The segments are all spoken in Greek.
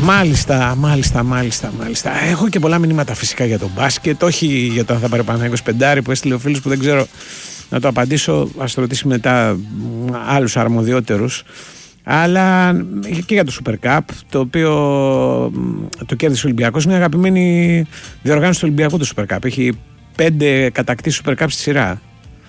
Μάλιστα. Έχω και πολλά μηνύματα φυσικά για το μπάσκετ, όχι για το αν θα πάρει ο Παναθηναϊκός πεντάρι που έστειλε ο φίλος που δεν ξέρω να το απαντήσω, ας το ρωτήσει μετά άλλους αρμοδιότερους. Αλλά και για το Super Cup, το οποίο το κέρδισε ο Ολυμπιακός. Είναι αγαπημένη διοργάνωση του Ολυμπιακού το Super Cup. Έχει 5 κατακτήσεις Super Cup στη σειρά.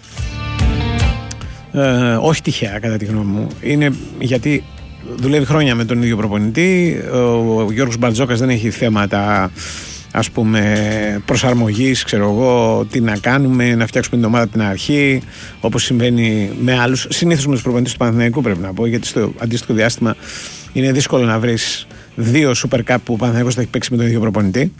Όχι τυχαία κατά τη γνώμη μου. Είναι γιατί δουλεύει χρόνια με τον ίδιο προπονητή. Ο Γιώργος Μπαρτζόκας δεν έχει θέματα, ας πούμε, προσαρμογής, ξέρω εγώ, τι να κάνουμε, να φτιάξουμε την ομάδα από την αρχή, όπως συμβαίνει με άλλους, συνήθως με τους προπονητές του Παναθηναϊκού, πρέπει να πω, γιατί στο αντίστοιχο διάστημα είναι δύσκολο να βρεις 2 Super Cup που ο Παναθηναϊκός θα έχει παίξει με τον ίδιο προπονητή.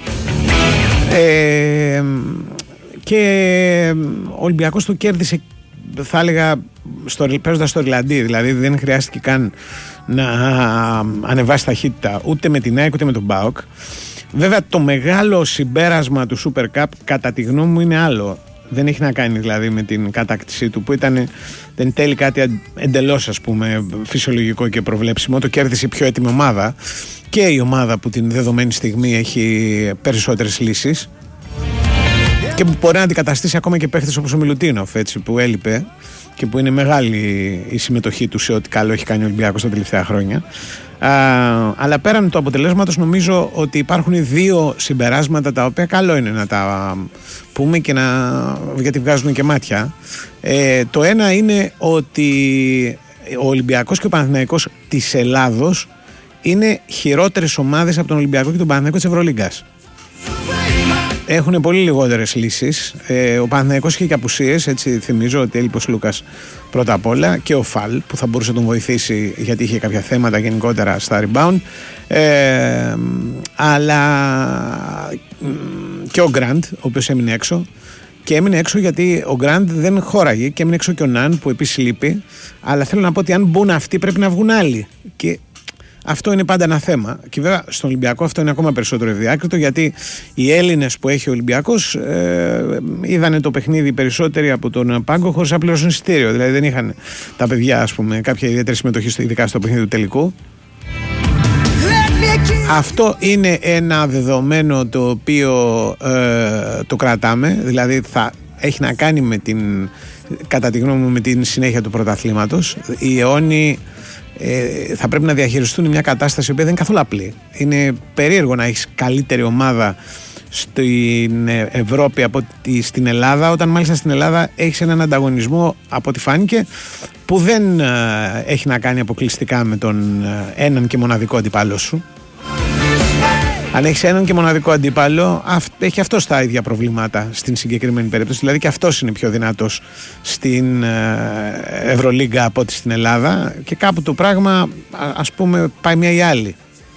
Και ο Ολυμπιακός το κέρδισε, θα έλεγα, παίζοντας στο Ιρλανδί, δηλαδή δεν χρειάστηκε καν να ανεβάσει ταχύτητα ούτε με την ΑΕΚ ούτε με τον ΠΑΟΚ. Βέβαια το μεγάλο συμπέρασμα του Super Cup κατά τη γνώμη μου είναι άλλο. Δεν έχει να κάνει δηλαδή με την κατάκτησή του που δεν τέλει κάτι εντελώς, ας πούμε, φυσιολογικό και προβλέψιμο. Το κέρδισε η πιο έτοιμη ομάδα και η ομάδα που την δεδομένη στιγμή έχει περισσότερες λύσεις και που μπορεί να αντικαταστήσει ακόμα και παίχτες όπως ο Μιλουτίνοφ, έτσι, που έλειπε και που είναι μεγάλη η συμμετοχή του σε ό,τι καλό έχει κάνει ο Ολυμπιακός τα τελευταία χρόνια. Αλλά πέραν του αποτελέσματος νομίζω ότι υπάρχουν 2 συμπεράσματα τα οποία καλό είναι να τα πούμε και γιατί βγάζουν και μάτια. Το ένα είναι ότι ο Ολυμπιακός και ο Παναθηναϊκός της Ελλάδος είναι χειρότερες ομάδες από τον Ολυμπιακό και τον Παναθηναϊκό της Ευρωλίγκας. Έχουν πολύ λιγότερες λύσεις. Ο Παναθηναϊκός είχε και απουσίες, έτσι θυμίζω ότι έλειπε ο Λούκας πρώτα απ' όλα και ο Φαλ που θα μπορούσε να τον βοηθήσει γιατί είχε κάποια θέματα γενικότερα στα rebound, αλλά και ο Γκραντ ο οποίος έμεινε έξω και έμεινε έξω γιατί ο Γκραντ δεν χώραγε και έμεινε έξω και ο Ναν που επίσης λείπει, αλλά θέλω να πω ότι αν μπουν αυτοί πρέπει να βγουν άλλοι και αυτό είναι πάντα ένα θέμα. Και βέβαια στον Ολυμπιακό αυτό είναι ακόμα περισσότερο ευδιάκριτο γιατί οι Έλληνες που έχει ο Ολυμπιακός είδανε το παιχνίδι περισσότεροι από τον πάγκο χωρίς να πληρώσουν εισιτήριο. Δηλαδή δεν είχαν τα παιδιά, ας πούμε, κάποια ιδιαίτερη συμμετοχή ειδικά στο παιχνίδι του τελικού. Αυτό είναι ένα δεδομένο το οποίο το κρατάμε. Δηλαδή θα έχει να κάνει με την, κατά τη γνώμη μου, με την συνέχεια του πρωταθλήματος. Οι αιώνιοι θα πρέπει να διαχειριστούν μια κατάσταση που δεν είναι καθόλου απλή. Είναι περίεργο να έχεις καλύτερη ομάδα στην Ευρώπη από ότι στην Ελλάδα, όταν μάλιστα στην Ελλάδα έχεις έναν ανταγωνισμό, από ό,τι φάνηκε, που δεν έχει να κάνει αποκλειστικά με τον έναν και μοναδικό αντίπαλό σου. Αν έχεις έναν και μοναδικό αντίπαλο, έχει αυτός τα ίδια προβλήματα στην συγκεκριμένη περίπτωση. Δηλαδή και αυτός είναι πιο δυνατός στην Ευρωλίγκα από ότι στην Ελλάδα και κάπου το πράγμα, ας πούμε, πάει μια ή άλλη.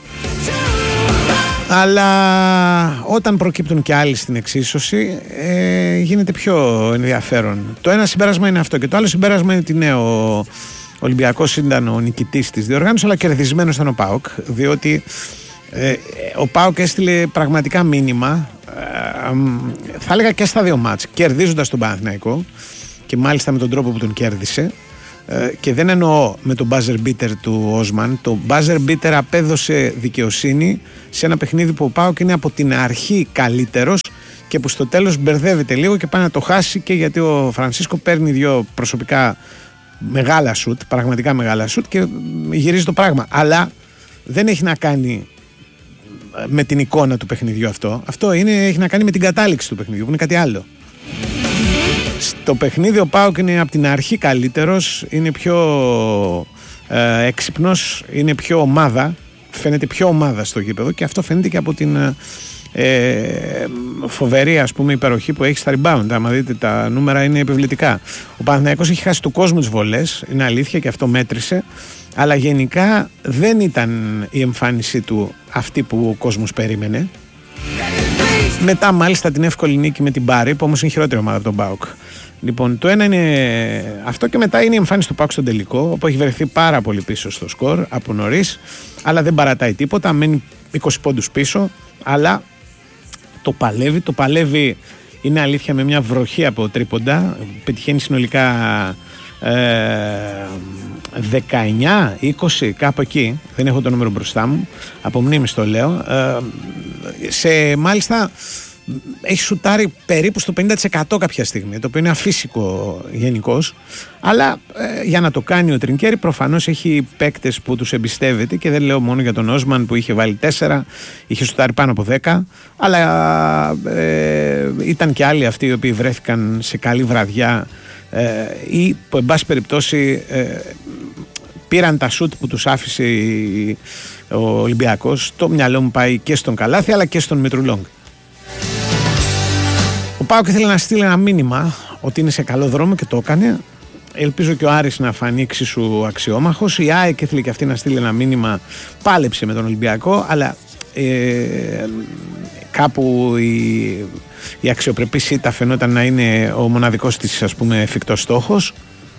Αλλά όταν προκύπτουν και άλλοι στην εξίσωση γίνεται πιο ενδιαφέρον. Το ένα συμπέρασμα είναι αυτό και το άλλο συμπέρασμα είναι ότι ναι, ο Ολυμπιακός ήταν ο νικητής της διοργάνωσης, αλλά κερδισμένος ήταν ο ΠΑΟΚ, διότι ο ΠΑΟΚ έστειλε πραγματικά μήνυμα, θα έλεγα και στα 2 μάτς, κερδίζοντας τον Παναθηναϊκό και μάλιστα με τον τρόπο που τον κέρδισε, και δεν εννοώ με τον buzzer beater του Όσμαν. Το buzzer beater απέδωσε δικαιοσύνη σε ένα παιχνίδι που ο ΠΑΟΚ είναι από την αρχή καλύτερος και που στο τέλος μπερδεύεται λίγο και πάει να το χάσει, και γιατί ο Φρανσίσκο παίρνει 2 προσωπικά μεγάλα σουτ, πραγματικά μεγάλα σουτ, και γυρίζει το πράγμα. Αλλά δεν έχει να κάνει με την εικόνα του παιχνιδιού αυτό. Αυτό έχει να κάνει με την κατάληξη του παιχνιδιού, που είναι κάτι άλλο. Στο παιχνίδι ο ΠΑΟΚ είναι από την αρχή καλύτερος, είναι πιο έξυπνος, είναι πιο ομάδα, φαίνεται πιο ομάδα στο γήπεδο, και αυτό φαίνεται και από την φοβερή, ας πούμε, υπεροχή που έχει στα rebound. Άμα δείτε τα νούμερα είναι επιβλητικά. Ο Παναθηναϊκός έχει χάσει του κόσμου τις βολές, είναι αλήθεια και αυτό μέτρησε, αλλά γενικά δεν ήταν η εμφάνισή του αυτή που ο κόσμος περίμενε. Μετά μάλιστα την εύκολη νίκη με την Μπάρη, που όμως είναι χειρότερη ομάδα από τον ΠΑΟΚ. Λοιπόν, το ένα είναι αυτό, και μετά είναι η εμφάνιση του ΠΑΟΚ στον τελικό, όπου έχει βρεθεί πάρα πολύ πίσω στο σκορ από νωρίς, αλλά δεν παρατάει τίποτα, μένει 20 πόντους πίσω, αλλά το παλεύει, είναι αλήθεια, με μια βροχή από τρίποντα, πετυχαίνει συνολικά 19-20, κάπου εκεί, δεν έχω το νούμερο μπροστά μου, από μνήμης το λέω, μάλιστα έχει σουτάρει περίπου στο 50% κάποια στιγμή, το οποίο είναι αφύσικο γενικώς, αλλά για να το κάνει ο Τρινκέρι προφανώς έχει παίκτες που τους εμπιστεύεται, και δεν λέω μόνο για τον Όσμαν που είχε βάλει 4, είχε σουτάρει πάνω από 10, αλλά ήταν και άλλοι αυτοί οι οποίοι βρέθηκαν σε καλή βραδιά ή που εν πάση περιπτώσει πήραν τα σουτ που τους άφησε ο Ολυμπιακός. Το μυαλό μου πάει και στον Καλάθι αλλά και στον Μητρουλόγκ. Ο ΠΑΟΚ ήθελε να στείλει ένα μήνυμα ότι είναι σε καλό δρόμο και το έκανε. Ελπίζω και ο Άρης να φανεί εξίσου αξιόμαχος. Η ΑΕΚ ήθελε και αυτή να στείλει ένα μήνυμα, πάλεψε με τον Ολυμπιακό, αλλά κάπου η αξιοπρεπή ΣΥΤΑ φαινόταν να είναι ο μοναδικός της, ας πούμε, εφικτός στόχος.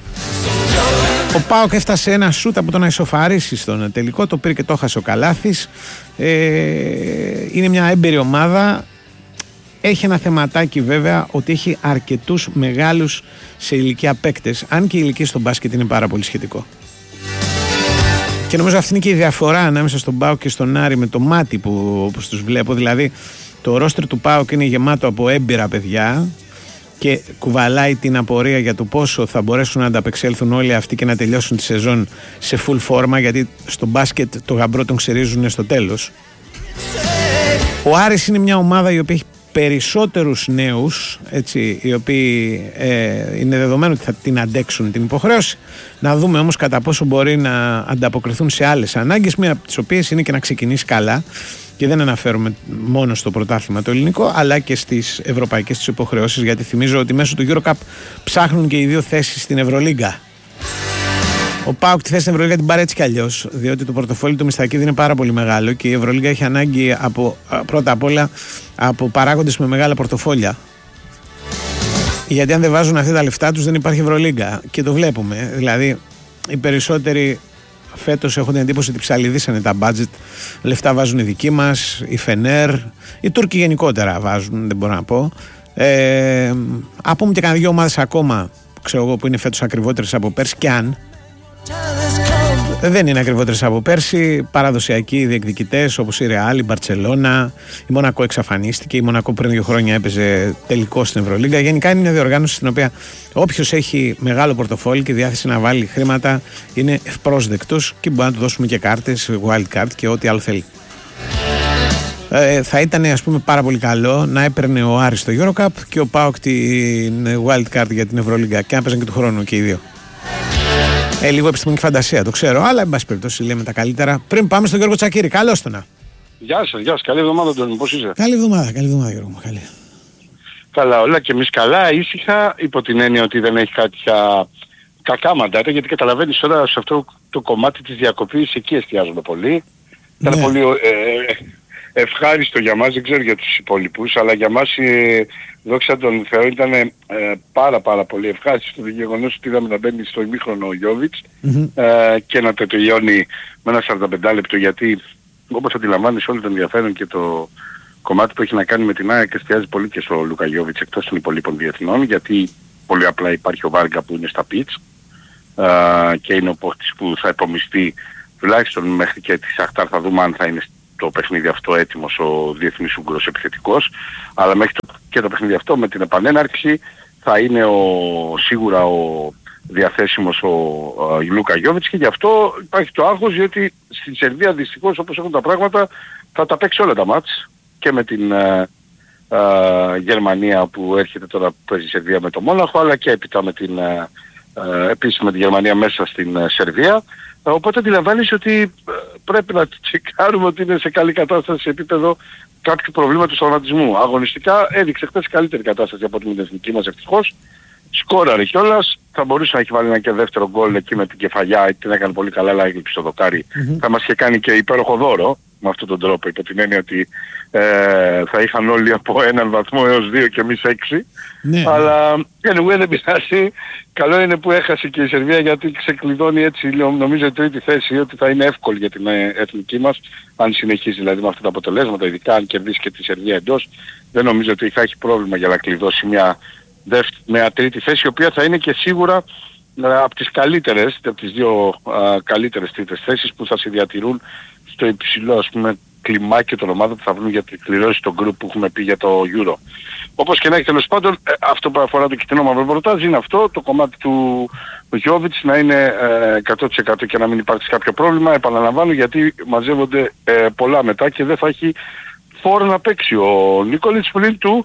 Ο ΠΑΟΚ έφτασε ένα σούτ από το να ισοφαρίσει στον τελικό, το πήρε και το έχασε ο Καλάθης. Είναι μια έμπειρη ομάδα. Έχει ένα θεματάκι βέβαια ότι έχει αρκετούς μεγάλους σε ηλικία παίκτες, αν και η ηλικία στο μπάσκετ είναι πάρα πολύ σχετικό. Και νομίζω αυτή είναι και η διαφορά ανάμεσα στον ΠΑΟΚ και στον Άρη με το μάτι που όπως τους βλέπω. Δηλαδή το ρόστερ του ΠΑΟΚ είναι γεμάτο από έμπειρα παιδιά και κουβαλάει την απορία για το πόσο θα μπορέσουν να ανταπεξέλθουν όλοι αυτοί και να τελειώσουν τη σεζόν σε full φόρμα, γιατί στο μπάσκετ το γαμπρό τον ξερίζουν στο τέλος. Ο Άρης είναι μια ομάδα η οποία έχει περισσότερους νέους, έτσι, οι οποίοι είναι δεδομένο ότι θα την αντέξουν την υποχρέωση. Να δούμε όμως κατά πόσο μπορεί να ανταποκριθούν σε άλλες ανάγκες, μία από τις οποίες είναι και να ξεκινήσει καλά, και δεν αναφέρομαι μόνο στο πρωτάθλημα το ελληνικό αλλά και στις ευρωπαϊκές τους υποχρεώσεις, γιατί θυμίζω ότι μέσω του EuroCup ψάχνουν και οι δύο θέσεις στην Ευρωλίγκα. Ο ΠΑΟΚ τη θέση στην Ευρωλίγκα την πάρει έτσι κι αλλιώς, διότι το πορτοφόλι του Μιστακίδη είναι πάρα πολύ μεγάλο και η Ευρωλίγκα έχει ανάγκη πρώτα απ' όλα από παράγοντες με μεγάλα πορτοφόλια. Γιατί αν δεν βάζουν αυτά τα λεφτά τους δεν υπάρχει Ευρωλίγκα. Και το βλέπουμε. Δηλαδή οι περισσότεροι φέτος έχω την εντύπωση ότι ψαλιδίσανε τα budget. Λεφτά βάζουν οι δικοί μας, οι Φενέρ, οι Τούρκοι γενικότερα βάζουν, δεν μπορώ να πω. Από μου και κανένα δύο ομάδες ακόμα, ξέρω εγώ, που είναι φέτος ακριβότερες από πέρσι, και αν δεν είναι ακριβότερες από πέρσι, παραδοσιακοί διεκδικητές όπως η Ρεάλ, η Μπαρτσελώνα, η Μονακό εξαφανίστηκε, η Μονακό πριν 2 χρόνια έπαιζε τελικό στην Ευρωλίγκα. Γενικά είναι μια διοργάνωση στην οποία όποιος έχει μεγάλο πορτοφόλι και διάθεση να βάλει χρήματα είναι ευπρόσδεκτος και μπορεί να του δώσουμε και κάρτες, wild card και ό,τι άλλο θέλει. Θα ήταν, ας πούμε, πάρα πολύ καλό να έπαιρνε ο Άρης το EuroCup και ο ΠΑΟΚ την wild card για την Ευρωλίγκα και να παίζαν και του χρόνου και οι δύο. Λίγο επιστημονική φαντασία, το ξέρω, αλλά εν πάση περιπτώσει λέμε τα καλύτερα. Πριν πάμε στον Γιώργο Τσακίρη, καλώς τον. Γεια σας, καλή εβδομάδα τον, πώς είσαι? Καλή εβδομάδα Γιώργο μου, καλή. Καλά, όλα και εμείς καλά, ήσυχα, υπό την έννοια ότι δεν έχει κάποια κακά μαντάτα, γιατί καταλαβαίνεις τώρα σε αυτό το κομμάτι της διακοπής, εκεί εστιάζουμε πολύ. Ναι. Ήταν πολύ ευχάριστο για μας, δεν ξέρω για τους υπόλοιπους, αλλά για μας δόξα τον Θεό ήταν πάρα πολύ ευχάριστο το γεγονός ότι είδαμε να μπαίνει στο ημίχρονο ο Γιώβιτς και να το τελειώνει με ένα 45 λεπτό, γιατί όπως αντιλαμβάνεις όλο το ενδιαφέρον και το κομμάτι που έχει να κάνει με την ΑΕΚ εστιάζει πολύ και στο Λούκα Γιώβιτς εκτός των υπολείπων διεθνών, γιατί πολύ απλά υπάρχει ο Βάργα που είναι στα πιτς και είναι ο πόχτης που θα επομιστεί τουλάχιστον μέχρι και τη Σαχτάρ, θα δούμε αν θα είναι το παιχνίδι αυτό έτοιμος ο διεθνής Ούγγρος επιθετικός, αλλά μέχρι και το παιχνίδι αυτό με την επανέναρξη θα είναι σίγουρα ο διαθέσιμος ο Λούκα Γιώβιτς, και γι' αυτό υπάρχει το άγχος, διότι στην Σερβία δυστυχώς όπως έχουν τα πράγματα θα τα παίξει όλα τα μάτς και με την Γερμανία που έρχεται τώρα, που παίζει η Σερβία με το Μόναχο, αλλά και έπειτα με την επίσης με τη Γερμανία μέσα στην Σερβία. Οπότε αντιλαμβάνεις ότι πρέπει να τσεκάρουμε ότι είναι σε καλή κατάσταση σε επίπεδο κάποιου προβλήματος τραυματισμού. Αγωνιστικά έδειξε χθες καλύτερη κατάσταση από την εθνική μας ευτυχώς. Σκόραρε κιόλας, θα μπορούσε να έχει βάλει ένα και δεύτερο γκολ εκεί με την κεφαλιά, την έκανε πολύ καλά, αλλά έγλειψε στο δοκάρι. Θα μας είχε κάνει και υπέροχο δώρο με αυτόν τον τρόπο, υπό την έννοια ότι θα είχαν όλοι από 1 βαθμό έως 2 και εμείς 6. Ναι. Αλλά anyway, δεν πειράζει. Καλό είναι που έχασε και η Σερβία, γιατί ξεκλειδώνει έτσι νομίζω η τρίτη θέση, ότι θα είναι εύκολη για την εθνική μας αν συνεχίσει δηλαδή με αυτά τα αποτελέσματα, ειδικά αν κερδίσει και τη Σερβία εντός. Δεν νομίζω ότι θα έχει πρόβλημα για να κλειδώσει μια τρίτη θέση, η οποία θα είναι και σίγουρα από τις καλύτερες, από τις δύο καλύτερες τρίτες θέσεις που θα σε διατηρούν στο υψηλό, ας πούμε, κλιμάκι των ομάδων που θα βρουν για την κληρώση των γκρουπ που έχουμε πει για το Euro. Όπως και να έχει, τέλος πάντων, αυτό που αφορά το κοιτρινό μαύρο ρεπορτάζ είναι αυτό, το κομμάτι του Γιόβιτς να είναι 100% και να μην υπάρξει κάποιο πρόβλημα. Επαναλαμβάνω, γιατί μαζεύονται πολλά μετά και δεν θα έχει φόρο να παίξει ο Νίκολιτς πλην του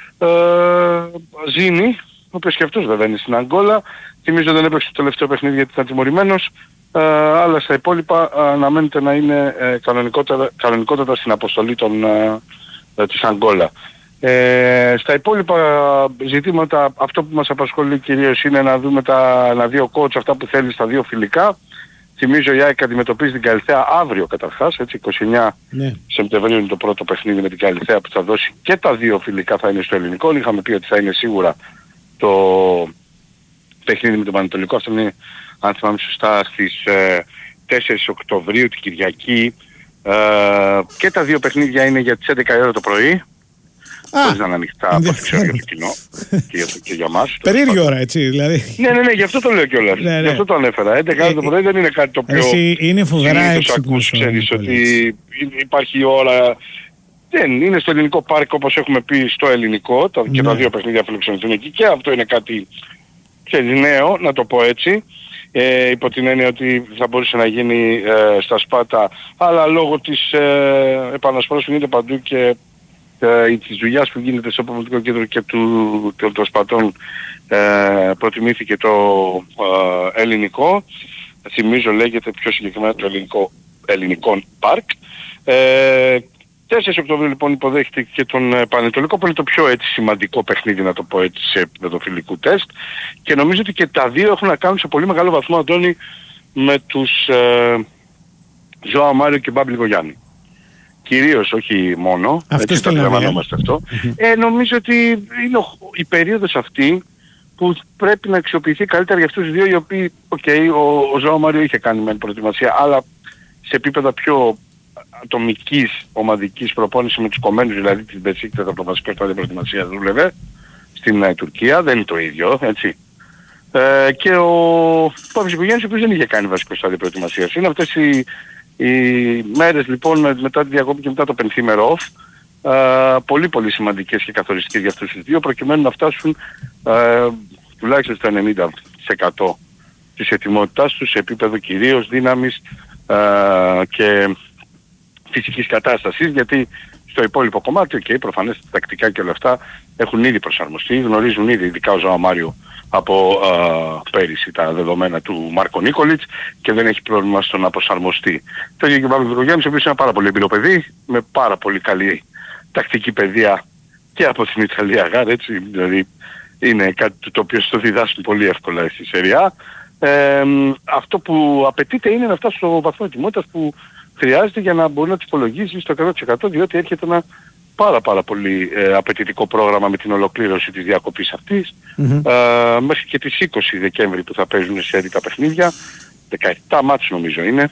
Ζήνη, ο οποίος και αυτός βέβαια είναι στην Αγκόλα. Θυμίζω δεν έπαιξε το τελευταίο παιχνίδι γιατί ήταν τιμωρημένος, αλλά στα υπόλοιπα αναμένεται να είναι κανονικότατα στην αποστολή της Αγκόλα. Στα υπόλοιπα ζητήματα, αυτό που μας απασχολεί κυρίως είναι να δούμε να δει ο coach αυτά που θέλει στα δύο φιλικά. Θυμίζω η ΑΕΚ αντιμετωπίζει την Καλιθέα αύριο καταρχάς, έτσι, 29 Σεπτεμβρίου είναι το πρώτο παιχνίδι με την Καλιθέα που θα δώσει και τα δύο φιλικά θα είναι στο ελληνικό. Είχαμε πει ότι θα είναι σίγουρα το παιχνίδι με τον Πανετολικό. Αυτό είναι, αν θυμάμαι σωστά, στις 4 Οκτωβρίου την Κυριακή. Και τα δύο παιχνίδια είναι για τις 11 ώρα το πρωί. Χωρίς να είναι ανοιχτά από ό,τι ξέρω για το κοινό και για μας. Περίεργη ώρα, έτσι, δηλαδή. Ναι, γι' αυτό το λέω κιόλας. Γι' αυτό το ανέφερα. 11 το πρωί δεν είναι κάτι το οποίο είναι φοβερά έξυπνος. Ξέρεις ότι υπάρχει η ώρα. Δεν είναι στο ελληνικό πάρκ όπως έχουμε πει στο ελληνικό και τα δύο παιχνίδια φιλοξενηθούν εκεί και αυτό είναι κάτι νέο, να το πω έτσι. Υπό την έννοια ότι θα μπορούσε να γίνει στα Σπάτα, αλλά λόγω της επανασπρόσφυγης γίνεται παντού και της δουλειάς που γίνεται στο Πολιτικό Κέντρο και των Σπατών προτιμήθηκε το ελληνικό. Θυμίζω λέγεται πιο συγκεκριμένα το ελληνικό πάρκ. 4 Οκτωβρίου λοιπόν υποδέχεται και τον Πανετολικό που είναι το πιο έτσι σημαντικό παιχνίδι, να το πω έτσι, σε επίπεδο φιλικού τεστ, και νομίζω ότι και τα δύο έχουν να κάνουν σε πολύ μεγάλο βαθμό, Αντώνη, με τους Ζωάο Μάριο και Μπάμπη Λιγογιάννη. Κυρίως, όχι μόνο, έτσι το αντιλαμβανόμαστε αυτό. Νομίζω ότι είναι η περίοδος αυτή που πρέπει να αξιοποιηθεί καλύτερα για αυτούς τους δύο, οι οποίοι, ο Ζωάο Μάριο είχε κάνει με προετοιμασία, αλλά σε επίπεδα πιο ατομικής ομαδικής προπόνησης με τους κομμένους, δηλαδή την Μπεσίκτας από το βασικό στάδιο προετοιμασίας δούλευε στην Τουρκία, δεν είναι το ίδιο, έτσι. Και ο Παύλος Οικογένειας, ο οποίος δεν είχε κάνει βασικό στάδιο προετοιμασίας. Είναι αυτές οι μέρες λοιπόν μετά τη διακοπή και μετά το πενθήμερο off, πολύ πολύ σημαντικές και καθοριστικές για αυτούς τους δύο, προκειμένου να φτάσουν τουλάχιστον στο 90% της ετοιμότητάς τους σε επίπεδο κυρίως δύναμης και φυσικής κατάστασης, γιατί στο υπόλοιπο κομμάτι, προφανές τα τακτικά και όλα αυτά έχουν ήδη προσαρμοστεί, γνωρίζουν ήδη, ειδικά ο Ζωάο Μάριο από πέρυσι τα δεδομένα του Μάρκο Νίκολιτς και δεν έχει πρόβλημα στο να προσαρμοστεί. Το ίδιο και ο Παύλος Λιγογιάννης, ο οποίος είναι ένα πάρα πολύ εμπειρό παιδί, με πάρα πολύ καλή τακτική παιδεία και από την Ιταλία γάρ, έτσι, δηλαδή είναι κάτι το οποίο στο διδάσκουν πολύ εύκολα στη Σεριά. Αυτό που απαιτείται είναι να φτάσει στο βαθμό ετοιμότητας που χρειάζεται για να μπορεί να τις υπολογίσει στο 100%, διότι έρχεται ένα πάρα πολύ απαιτητικό πρόγραμμα με την ολοκλήρωση της διακοπής αυτής, μέχρι και τις 20 Δεκέμβρη που θα παίζουν σε έντικα παιχνίδια, 17 μάτς νομίζω είναι,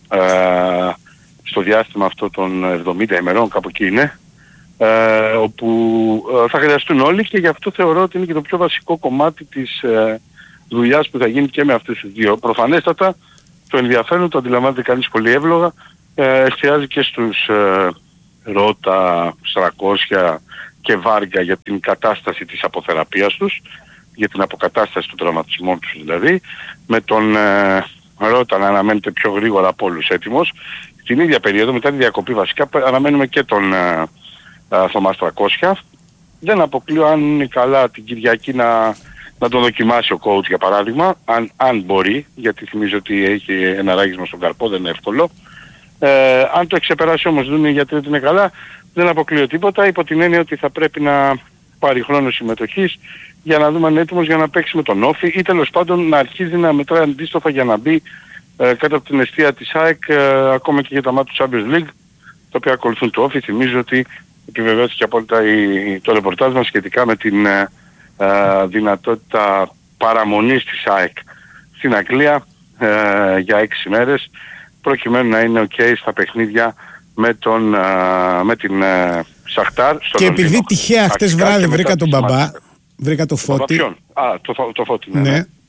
στο διάστημα αυτό των 70 ημερών, κάπου εκεί είναι, όπου θα χρειαστούν όλοι, και γι' αυτό θεωρώ ότι είναι και το πιο βασικό κομμάτι της δουλειάς που θα γίνει και με αυτούς τους δύο. Προφανέστατα το ενδιαφέρον το αντιλαμβάνεται κανείς πολύ εύλογα, εστιάζει και στους Ρώτα, Στρακόσια και Βάρκα για την κατάσταση της αποθεραπείας τους, για την αποκατάσταση του τραυματισμού τους δηλαδή, με τον Ρώτα να αναμένεται πιο γρήγορα από όλους έτοιμος. Στην ίδια περίοδο, μετά τη διακοπή βασικά, αναμένουμε και τον Θωμά Στρακόσια. Δεν αποκλείω, αν είναι καλά, την Κυριακή να τον δοκιμάσει ο coach για παράδειγμα, αν μπορεί, γιατί θυμίζω ότι έχει ένα ράγισμα στον καρπό, δεν είναι εύκολο. Αν το εξεπεράσει όμως, δουν οι γιατροί ότι είναι καλά, δεν αποκλείω τίποτα, υπό την έννοια ότι θα πρέπει να πάρει χρόνο συμμετοχής για να δούμε αν είναι έτοιμος για να παίξει με τον Όφη, ή τέλος πάντων να αρχίζει να μετράει αντίστοφα για να μπει κάτω από την αιστεία της ΑΕΚ, ακόμα και για τα μάτια του Champions League, τα οποία ακολουθούν το Όφη. Θυμίζω ότι επιβεβαιώθηκε απόλυτα το ρεπορτάζ μας σχετικά με την δυνατότητα παραμονής της ΑΕΚ στην Αγγλία για 6 μέρες, προκειμένου να είναι στα παιχνίδια με την Σαχτάρ. Και επειδή τυχαία χτες βράδυ βρήκα τον μπαμπά, βρήκα το Φώτη. Το Φώτη, ναι.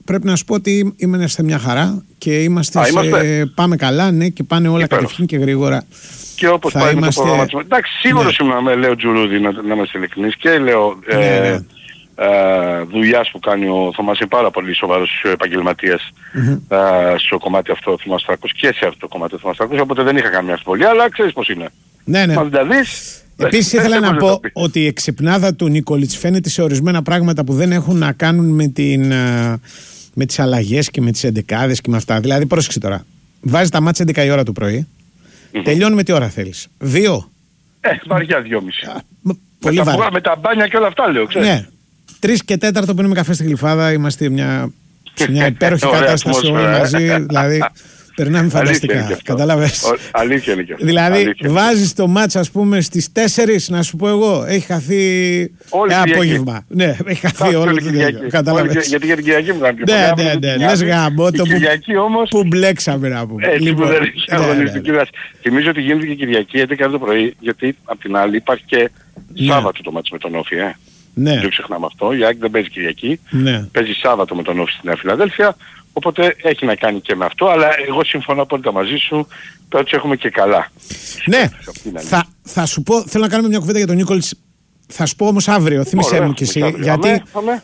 πρέπει να σου πω ότι είμαστε μια χαρά και είμαστε πάμε καλά, ναι, και πάνε όλα κατευθείαν και γρήγορα. Και όπως πάει με το προγραμματισμό. Εντάξει, σίγουρος είμαι, λέω Τζουρούδη, να είμαστε ειλικρινείς, και λέω δουλειάς που κάνει ο Θωμάς, είναι πάρα πολύ σοβαρός επαγγελματίας στο κομμάτι αυτό του Θωμαστράκους και σε αυτό το κομμάτι του Θωμαστράκους, οπότε δεν είχα καμία αμφιβολία, αλλά ξέρεις πώς είναι. Ναι. Μας τα δεις. Επίσης ήθελα να πω ότι η εξυπνάδα του Νίκολιτς φαίνεται σε ορισμένα πράγματα που δεν έχουν να κάνουν με τις αλλαγές και με τις εντεκάδες και με αυτά. Δηλαδή πρόσεξε τώρα, βάζει τα μάτια 11 η ώρα το πρωί, τελειώνει με τι ώρα θέλεις? 2? Βαριά 2,5. Πολύ βαριά. Με τα μπάνια και όλα αυτά λέω, ξέρεις. Ναι. 3 και 4 πίνουμε καφέ στη Γλυφάδα, είμαστε σε μια υπέροχη κατάσταση όλοι μαζί, δηλαδή περνάμε φανταστικά. Καταλάβες. Αλήθεια είναι και αυτό. Δηλαδή βάζεις το μάτς, ας πούμε, στις 4, να σου πω εγώ, έχει χαθεί απόγευμα. Ναι, έχει χαθεί όλο το Κυριακή. Καταλάβες. Γιατί για την Κυριακή μου κάνει πιο πολύ. Ναι, λες γαμπό το που μπλέξαμε να πούμε. Έτσι που δεν έχει αγωνιστική δράση. Θυμίζω ότι γίνεται και Κυριακή 11 το πρωί, γιατί απ' την άλλη υπάρχει και Σάββατο το μάτς με τον Όφη. Ναι. Δεν ξεχνάμε αυτό. Η ΑΕΚ δεν παίζει Κυριακή. Ναι. Παίζει Σάββατο με τον Όφη στη Νέα Φιλαδέλφια. Οπότε έχει να κάνει και με αυτό. Αλλά εγώ συμφωνώ απόλυτα μαζί σου. Πρέπει να έχουμε και καλά. Ναι. Θα σου πω, θέλω να κάνουμε μια κουβέντα για τον Νίκολιτς. Θα σου πω όμως αύριο. Θύμισέ μου κι εσύ. Γιατί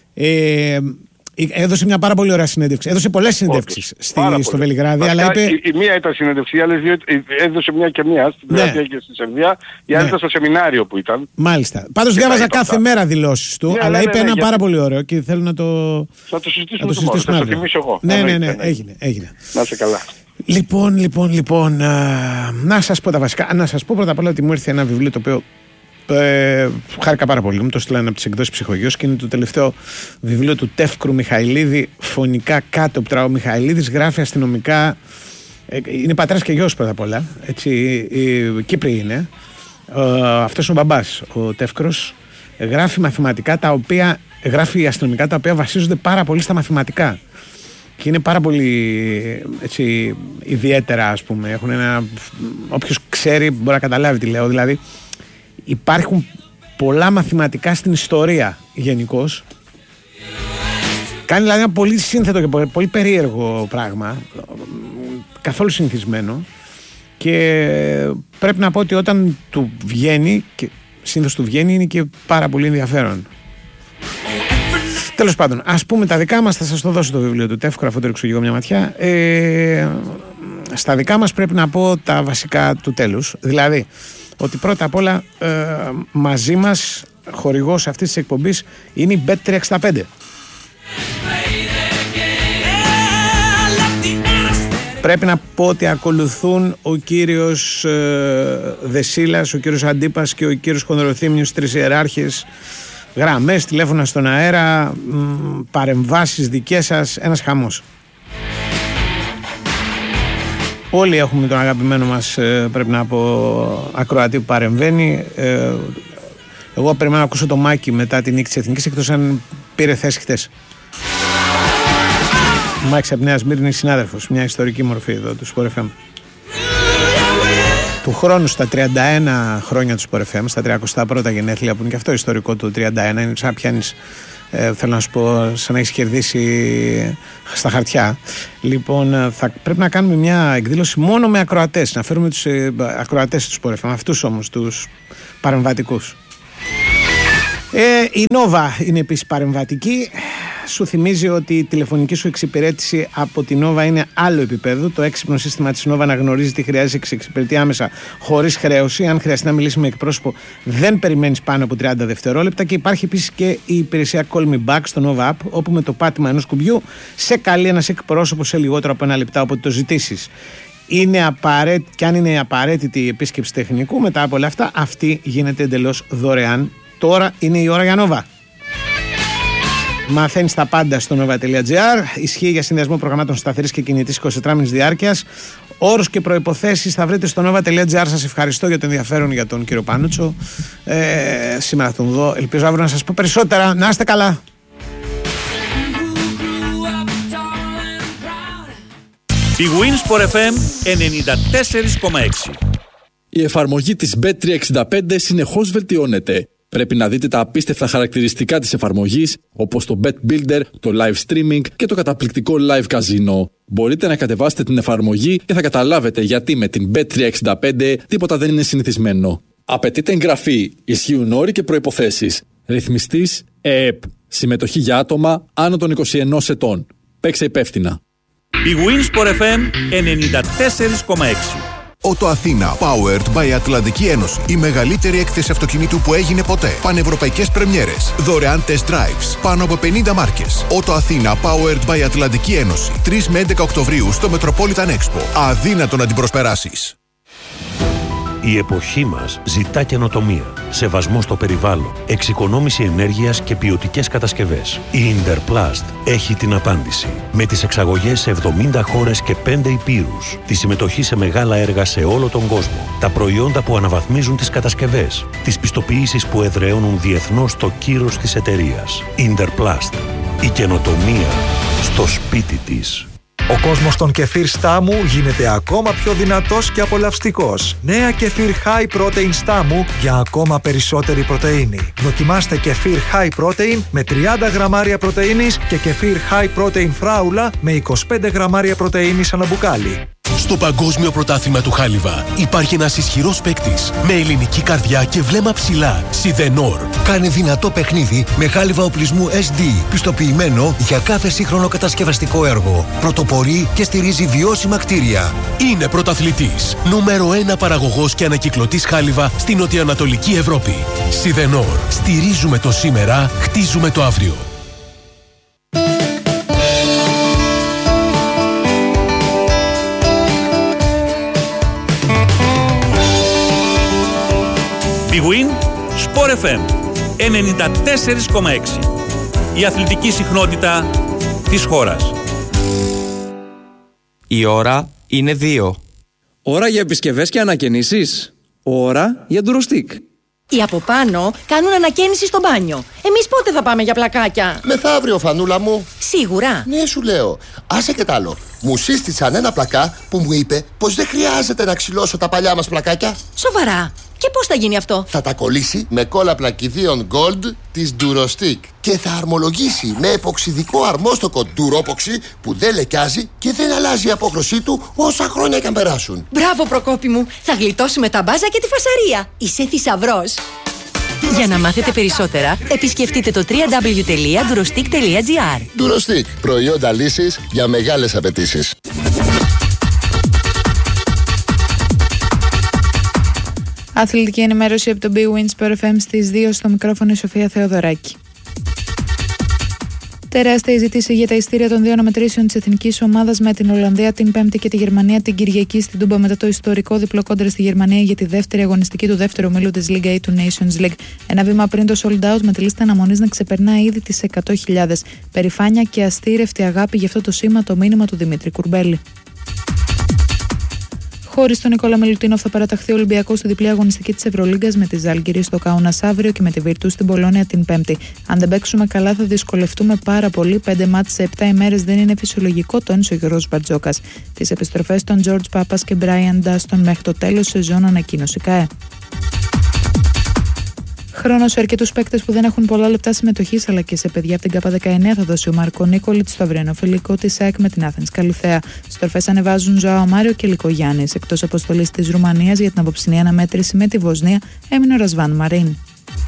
έδωσε μια πάρα πολύ ωραία συνέντευξη. Έδωσε πολλές συνέντευξεις στο Βελιγράδι. Αλλά είπε... Η μία ήταν συνέντευξη, οι άλλες δύο έδωσε μια και μια στην Κροατία και στη Σερβία. Η άλλη ήταν στο σεμινάριο που ήταν. Μάλιστα. Πάντως διάβαζα κάθε μέρα δηλώσεις του, αλλά είπε ένα πάρα πολύ ωραίο και θέλω να το. Θα το συζητήσουμε αύριο. Θα το θυμίσω εγώ. Ναι, έγινε. Να είσαι καλά. Λοιπόν, να σας πω τα βασικά. Να σας πω πρώτα απ' όλα ότι μου ήρθε ένα βιβλίο το οποίο χάρηκα πάρα πολύ. Μου το στείλανε από τις εκδόσεις Ψυχογιός και είναι το τελευταίο βιβλίο του Τεύκρου Μιχαηλίδη, φωνικά κάτωπτρα. Ο Μιχαηλίδης γράφει αστυνομικά, είναι πατέρας και γιος πρώτα απ' όλα, έτσι, Κύπροι είναι. Αυτός ο μπαμπάς, ο Τεύκρος, γράφει μαθηματικά τα οποία, γράφει αστυνομικά τα οποία βασίζονται πάρα πολύ στα μαθηματικά. Και είναι πάρα πολύ έτσι, ιδιαίτερα, ας πούμε. Έχουν όποιος ξέρει μπορεί να καταλάβει τι λέω. Δηλαδή υπάρχουν πολλά μαθηματικά στην ιστορία γενικώς. Κάνει δηλαδή ένα πολύ σύνθετο και πολύ περίεργο πράγμα, καθόλου συνηθισμένο, και πρέπει να πω ότι όταν του βγαίνει, και συνήθως του βγαίνει, είναι και πάρα πολύ ενδιαφέρον. Τέλος πάντων, ας πούμε τα δικά μας, θα σας το δώσω το βιβλίο του Τεύκρου, αφού το ρίξω εγώ μια ματιά. Στα δικά μας πρέπει να πω τα βασικά του τέλους. Δηλαδή, ότι πρώτα απ' όλα μαζί μας χορηγός αυτής της εκπομπής είναι η Bet365. Πρέπει να πω ότι ακολουθούν ο κύριος Δεσίλας, ο κύριος Αντίπας και ο κύριος Χονδροθύμνιος, τρεις ιεράρχες, γραμμές, τηλέφωνα στον αέρα, παρεμβάσεις δικές σας, ένας χαμός. Όλοι έχουμε τον αγαπημένο μας, πρέπει να πω, ακροατή που παρεμβαίνει. Εγώ περιμένω να ακούσω το Μάκη μετά την νίκη της Εθνικής, εκτός αν πήρε θέση χτες. Ο Μάκης από Νέα Σμύρνη είναι συνάδελφος, μια ιστορική μορφή εδώ του Sport FM. Του χρόνου στα 31 χρόνια του Sport FM, στα 31 γενέθλια, που είναι και αυτό ιστορικό του 31, είναι σαν πιάνεις, θέλω να σου πω, σαν να έχεις κερδίσει στα χαρτιά. Λοιπόν, θα πρέπει να κάνουμε μια εκδήλωση μόνο με ακροατές, να φέρουμε τους ακροατές του Sport FM, αυτούς όμως τους παρεμβατικούς. Η Nova είναι επίσης παρεμβατική. Σου θυμίζει ότι η τηλεφωνική σου εξυπηρέτηση από την Nova είναι άλλο επίπεδο. Το έξυπνο σύστημα της Nova αναγνωρίζει τι χρειάζεται και σε εξυπηρετεί άμεσα, χωρίς χρέωση. Αν χρειαστεί να μιλήσει με εκπρόσωπο, δεν περιμένεις πάνω από 30 δευτερόλεπτα. Και υπάρχει επίσης και η υπηρεσία Call Me Back στο Nova App, όπου με το πάτημα ενός κουμπιού σε καλεί ένας εκπρόσωπος σε λιγότερο από 1 λεπτά όποτε το ζητήσεις. Και αν είναι απαραίτητη η επίσκεψη τεχνικού, μετά από όλα αυτά, αυτή γίνεται εντελώς δωρεάν. Τώρα είναι η ώρα για Nova. Μαθαίνεις τα πάντα στο nova.gr. Ισχύει για συνδυασμό προγραμμάτων σταθερής και κινητής 24μηνης διάρκειας. Όρους και προϋποθέσεις θα βρείτε στο nova.gr. Σας ευχαριστώ για το ενδιαφέρον για τον κύριο Πάνουτσο. Σήμερα τον δω. Ελπίζω αύριο να σας πω περισσότερα. Να είστε καλά. Η Winsport FM 94,6. Η εφαρμογή της Bet365 συνεχώς βελτιώνεται. Πρέπει να δείτε τα απίστευτα χαρακτηριστικά της εφαρμογής, όπως το Bet Builder, το live streaming και το καταπληκτικό live casino. Μπορείτε να κατεβάσετε την εφαρμογή και θα καταλάβετε γιατί με την Bet365 τίποτα δεν είναι συνηθισμένο. Απαιτείται εγγραφή, ισχύουν όροι και προϋποθέσεις. Ρυθμιστής ΕΕΠ. Συμμετοχή για άτομα άνω των 21 ετών. Παίξε υπεύθυνα. Η Wins for FM 94,6. Ότο Αθήνα, powered by Ατλαντική Ένωση. Η μεγαλύτερη έκθεση αυτοκινήτου που έγινε ποτέ. Πανευρωπαϊκές πρεμιέρες. Δωρεάν test drives. Πάνω από 50 μάρκες. Ότο Αθήνα, powered by Ατλαντική Ένωση. 3 με 11 Οκτωβρίου στο Metropolitan Expo. Αδύνατο να την προσπεράσεις. Η εποχή μας ζητά καινοτομία, σεβασμό στο περιβάλλον, εξοικονόμηση ενέργειας και ποιοτικές κατασκευές. Η Interplast έχει την απάντηση. Με τις εξαγωγές σε 70 χώρες και 5 υπήρους, τη συμμετοχή σε μεγάλα έργα σε όλο τον κόσμο, τα προϊόντα που αναβαθμίζουν τις κατασκευές, τις πιστοποιήσεις που εδραιώνουν διεθνώς το κύρος της εταιρείας. Interplast. Η καινοτομία στο σπίτι της. Ο κόσμος των κεφίρ Στάμου γίνεται ακόμα πιο δυνατός και απολαυστικός. Νέα κεφίρ High Protein Στάμου για ακόμα περισσότερη πρωτεΐνη. Δοκιμάστε κεφίρ High Protein με 30 γραμμάρια πρωτεΐνης και κεφίρ High Protein Φράουλα με 25 γραμμάρια πρωτεΐνης ανά μπουκάλι. Στο Παγκόσμιο Πρωτάθλημα του Χάλιβα υπάρχει ένας ισχυρός παίκτης με ελληνική καρδιά και βλέμμα ψηλά. Σιδενόρ. Κάνε δυνατό παιχνίδι με χάλιβα οπλισμού SD, πιστοποιημένο για κάθε σύγχρονο κατασκευαστικό έργο. Πρωτοπορεί και στηρίζει βιώσιμα κτίρια. Είναι πρωταθλητής. Νούμερο 1 παραγωγός και ανακυκλωτής χάλιβα στην νοτιοανατολική Ευρώπη. Σιδενόρ. Στηρίζουμε το σήμερα, χτίζουμε το αύριο. Η Win Sport FM 94,6. Η αθλητική συχνότητα της χώρας. Η ώρα είναι 2. Ώρα για επισκευές και ανακαινήσεις. Ώρα για ντουροστικ. Οι από πάνω κάνουν ανακαίνιση στο μπάνιο. Εμείς πότε θα πάμε για πλακάκια? Μεθαύριο, φανούλα μου. Σίγουρα? Ναι, σου λέω. Άσε και τ' άλλο. Μου σύστησαν ένα πλακά που μου είπε πως δεν χρειάζεται να ξυλώσω τα παλιά μας πλακάκια. Σοβαρά? Και πώς θα γίνει αυτό? Θα τα κολλήσει με κόλλα πλακιδίων Gold της Durostick και θα αρμολογήσει με εποξιδικό αρμόστοκο Duropoxy που δεν λεκιάζει και δεν αλλάζει η απόχρωσή του όσα χρόνια και αν περάσουν. Μπράβο, Προκόπη μου. Θα γλιτώσουμε τα μπάζα και τη φασαρία. Είσαι θησαυρός. Για να μάθετε περισσότερα, επισκεφτείτε το www.durostick.gr. Durostick. Προϊόντα λύσης για μεγάλες απαιτήσεις. Αθλητική ενημέρωση από το Big Win Sport FM στις 2, στο μικρόφωνο η Σοφία Θεοδωράκη. Τεράστια η ζήτηση για τα ειστήρια των δύο αναμετρήσεων της εθνικής ομάδας με την Ολλανδία την Πέμπτη και τη Γερμανία την Κυριακή στην Τούμπα μετά το ιστορικό διπλό κόντρα στη Γερμανία για τη δεύτερη αγωνιστική του δεύτερου ομίλου της Liga A του Nations League. Ένα βήμα πριν το sold out με τη λίστα αναμονής να ξεπερνά ήδη τις 100.000. Περηφάνεια και αστήρευτη αγάπη για αυτό το σήμα, το μήνυμα του Δημήτρη Κουρμπέλη. Χωρίς τον Νικόλα Μιλουτίνοφ θα παραταχθεί ο Ολυμπιακός στη διπλή αγωνιστική της Ευρωλίγκας με τη Ζάλγκιρι στο Κάουνας αύριο και με τη Βίρτους στην Πολόνια την Πέμπτη. Αν δεν παίξουμε καλά, θα δυσκολευτούμε πάρα πολύ. 5 μάτς σε 7 ημέρες δεν είναι φυσιολογικό, τόνισε ο Γιώργος Μπαρτζόκας. Τις επιστροφές των Τζορτζ Πάπας και Μπράιαν Ντάστον μέχρι το τέλος σεζόν ανακοίνωσε η ΚΑΕ. Χρόνο σε αρκετούς παίκτες που δεν έχουν πολλά λεπτά συμμετοχής αλλά και σε παιδιά από την ΚΑΠΑ 19 θα δώσει ο Μάρκο Νίκολιτς στο αυριανό φιλικό της ΑΕΚ με την Άθενς Καλυθέα. Στροφές ανεβάζουν Ζωάο Μάριο και Λικό Γιάννης. Εκτός αποστολής της Ρουμανίας για την απόψινή αναμέτρηση με τη Βοσνία έμεινε ο Ρασβάν Μαρίν.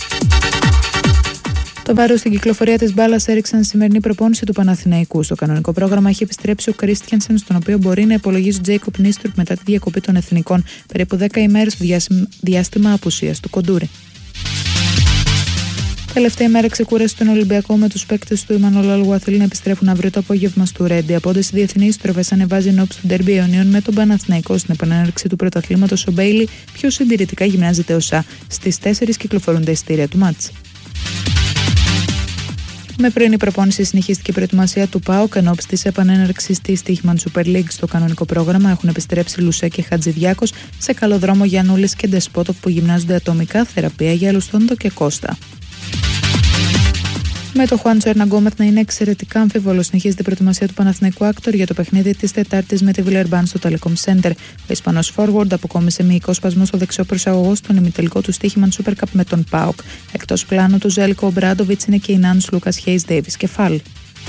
Το βάρος στην κυκλοφορία της μπάλας έριξαν σημερινή προπόνηση του Παναθηναϊκού. Στο κανονικό πρόγραμμα έχει επιστρέψει ο Κρίστιανσεν, στον οποίο μπορεί να υπολογίσει ο Τζέικοπ Νίστουρκ μετά τη διακοπή των εθνικών, περίπου 10 ημέρες στο διάστημα απουσίας του Κοντούρη. Τελευταία μέρα ξεκούραση στον Ολυμπιακό με τους παίκτες του Ιμανολ Αλγουαθίλ να επιστρέφουν αύριο το απόγευμα στο Ρέντι. Από όντες οι διεθνείς στροφές ανεβάζει ενόψει του Ντέρμπι Ιωνίων με τον Παναθηναϊκό στην επανέναρξη του πρωταθλήματος. Ο Μπέιλι πιο συντηρητικά γυμνάζεται ο ΣΑ. Στις 4 κυκλοφορούν τα ειστήρια του μάτς. Με πρωινή προπόνηση συνεχίστηκε η προετοιμασία του ΠΑΟΚ ενόψει της επανέναρξης της Τύχημαν Super League. Στο κανονικό πρόγραμμα έχουν επιστρέψει Λουσέ και Χατζηδιάκος, σε καλό δρόμο Γιαννούλης και Ντεσπότοφ που γυμνάζονται ατομικά, θεραπεία για Αλουστόντο και Κώστα. Με το Χουάντσο Ερναγκόμεθ να είναι εξαιρετικά αμφίβολο, συνεχίζεται η προετοιμασία του Παναθηναϊκού Άκτορ για το παιχνίδι της Τετάρτης με τη Βιλερμπάν στο Telecom Center. Ο Ισπανός Forward αποκόμισε μυϊκό σπασμό στο δεξιό προσαγωγό στον ημιτελικό του στοίχημα Super Cup με τον ΠΑΟΚ. Εκτός πλάνου του Ζέλκο Ομπράντοβιτς είναι και οι Νάνους Λούκας Χέις Ντέιβις κεφάλι.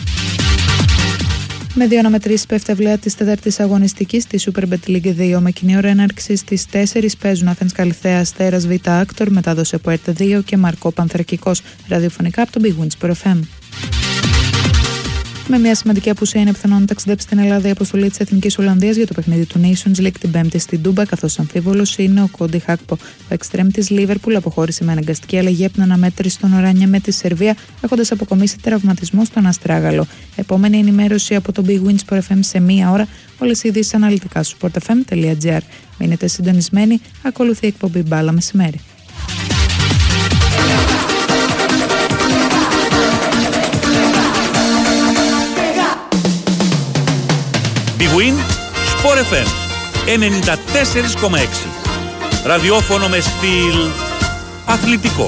Με 2-3 πέφτει αυλαία της τέταρτης αγωνιστικής στη Super Bet League 2. Με κοινή ώρα έναρξη στις 4 παίζουν Αθένας Καλυθέα Αστέρας Β' Άκτορ, μετάδοση από ΕΡΤ 2 και Μαρκό Πανθρακικός, ραδιοφωνικά από το Big Wins Pro FM. Με μια σημαντική απουσία είναι πιθανό να ταξιδέψει στην Ελλάδα η αποστολή της Εθνικής Ολλανδίας για το παιχνίδι του Nations League την Πέμπτη στην Τούμπα, καθώς αμφίβολος είναι ο Κόντι Χάκπο. Ο εξτρέμ της Λίβερπουλ αποχώρησε με αναγκαστική αλλαγή από την αναμέτρηση των Οράνια με τη Σερβία, έχοντας αποκομίσει τραυματισμό στον Αστράγαλο. Επόμενη ενημέρωση από το Big Wins Pro FM σε μία ώρα. Όλες οι ειδήσεις αναλυτικά στο sportfm.gr. Μείνετε συντονισμένοι, ακολουθεί η εκπομπή Μπάλα Μεσημέρι. Big Win, Sport FM 94,6. Ραδιόφωνο με στυλ αθλητικό.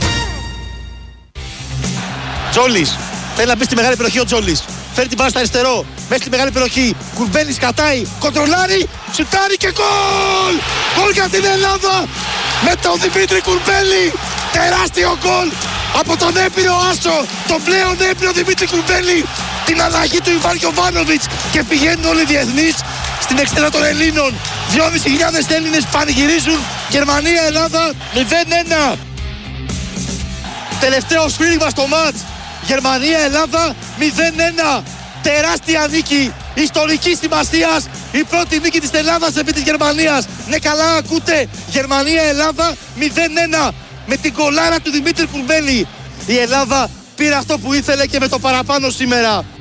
Τζόλης, θέλει να μπει στη μεγάλη περιοχή ο Τζόλης. Φέρει την μπάλα στο αριστερό, μέσα στη μεγάλη περιοχή. Κουρμπέλη, κατάει, κοντρολάρει, σουτάρει και γκολ! Γκολ για την Ελλάδα! Με τον Δημήτρη Κουρμπέλη! Τεράστιο γκολ! Από τον έπειρο Άσο, τον πλέον έπειρο Δημήτρη Κουρμπέλη! Την αλλαγή του Ιβάν Γιοβάνοβιτς και πηγαίνουν όλοι οι διεθνείς στην εξέδρα των Ελλήνων. 2.500 Έλληνες πανηγυρίζουν. Γερμανία-Ελλάδα 0-1. Τελευταίο σφύριγμα στο μάτς. Γερμανία-Ελλάδα 0-1. Τεράστια νίκη ιστορικής σημασίας. Η πρώτη νίκη της Ελλάδας επί της Γερμανίας. Ναι, καλά ακούτε. Γερμανία-Ελλάδα 0-1. Με την κολάρα του Δημήτρη Κουρμπέλη. Η Ελλάδα πήρε αυτό που ήθελε και με το παραπάνω σήμερα.